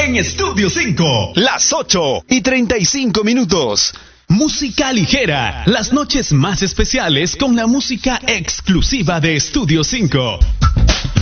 en Estudio 5. Las 8:35. Música ligera. Las noches más especiales con la música exclusiva de Estudio 5.